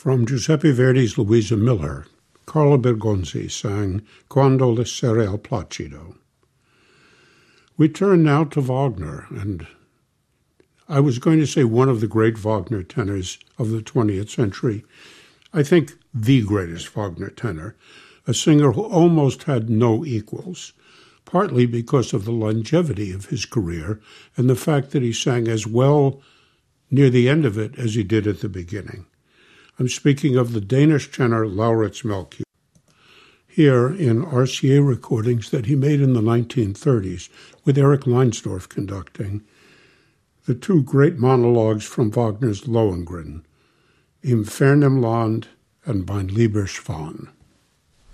From Giuseppe Verdi's Luisa Miller, Carlo Bergonzi sang Quando le sere al placido. We turn now to Wagner, and I was going to say one of the great Wagner tenors of the 20th century. I think the greatest Wagner tenor, a singer who almost had no equals, partly because of the longevity of his career and the fact that he sang as well near the end of it as he did at the beginning. I'm speaking of the Danish tenor Lauritz Melchior. Here in RCA recordings that he made in the 1930s with Eric Leinsdorf conducting, the two great monologues from Wagner's Lohengrin, Im fernen Land and Mein lieber Schwan.